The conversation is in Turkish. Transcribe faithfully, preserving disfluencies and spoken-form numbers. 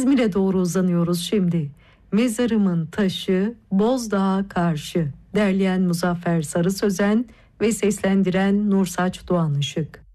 İzmir'e doğru uzanıyoruz şimdi. Mezarımın taşı Bozdağ'a karşı. Derleyen Muzaffer Sarı Sözen ve seslendiren Nursaç Doğan Işık.